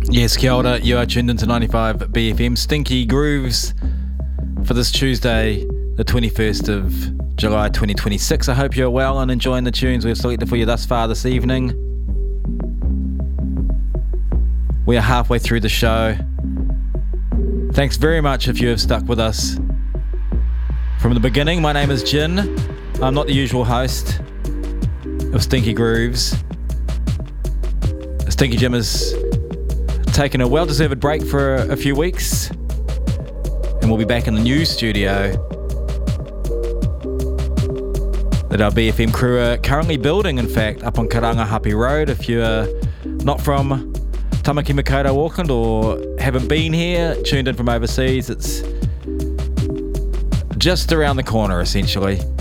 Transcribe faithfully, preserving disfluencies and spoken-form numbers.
Yes, kia ora, you are tuned into ninety-five B F M. Stinky Grooves for this Tuesday, the twenty-first of July twenty twenty-six. I hope you're well and enjoying the tunes we've selected for you thus far this evening. We are halfway through the show. Thanks very much if you have stuck with us from the beginning. My name is Jin. I'm not the usual host of Stinky Grooves. Stinky Jim has taken a well-deserved break for a few weeks, and we'll be back in the new studio that our B F M crew are currently building, in fact, up on Karangahape Road. If you're not from Tamaki Makaurau, Auckland, or haven't been here, tuned in from overseas, it's just around the corner, essentially.